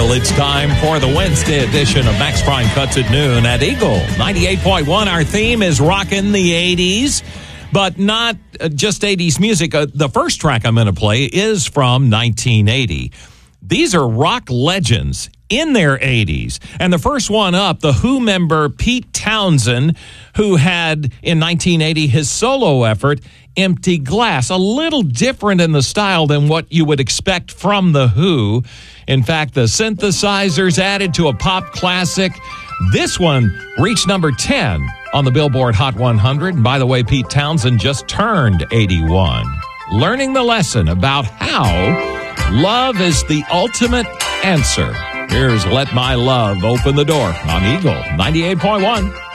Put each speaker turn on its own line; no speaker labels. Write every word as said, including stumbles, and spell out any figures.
Well, it's time for the Wednesday edition of Max Prime Cuts at Noon at Eagle ninety-eight point one. Our theme is rockin' the eighties, but not just eighties music. Uh, the first track I'm going to play is from nineteen eighty. These are rock legends in their eighties. And the first one up, the Who member Pete Townshend, who had in nineteen eighty his solo effort, Empty Glass, a little different in the style than what you would expect from the Who. In fact, the synthesizers added to a pop classic. This one reached number ten on the Billboard Hot one hundred. And by the way, Pete Townshend just turned eighty-one. Learning the lesson about how love is the ultimate answer. Here's Let My Love Open the Door on Eagle ninety-eight point one.